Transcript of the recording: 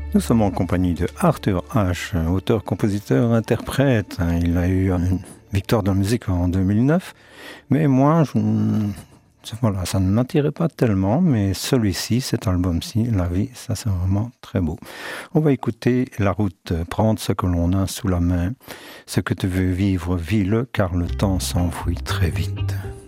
Nous sommes en compagnie de Arthur H, auteur, compositeur, interprète. Il a eu une victoire de la musique en 2009, mais moi, voilà, ça ne m'attirait pas tellement, mais celui-ci, cet album-ci, La vie, ça c'est vraiment très beau. On va écouter La route, prendre ce que l'on a sous la main. Ce que tu veux vivre, vis-le, car le temps s'enfuit très vite.